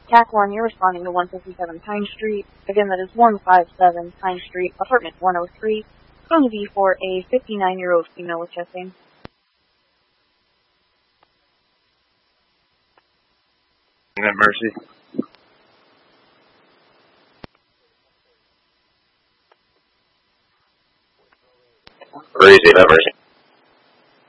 TAC 1, you're responding to 157 Pine Street. Again, that is 157 Pine Street, apartment 103. Going to be for a 59-year-old female with chest pain. Mercy. Crazy, Mercy.